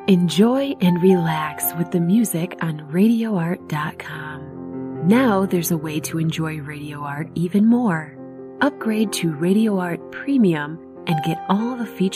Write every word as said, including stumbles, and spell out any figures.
Enjoy and relax with the music on radio art dot com. Now there's a way to enjoy Radio Art even more. Upgrade to Radio Art Premium and get all the features